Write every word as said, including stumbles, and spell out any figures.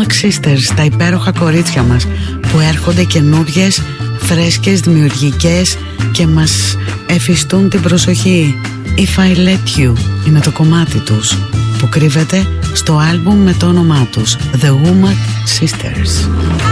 Womack Sisters, τα υπέροχα κορίτσια μας που έρχονται καινούριες, φρέσκες, δημιουργικές και μας εφιστούν την προσοχή. If I Let You είναι το κομμάτι τους που κρύβεται στο άλμπουμ με το όνομά τους, The Womack Sisters.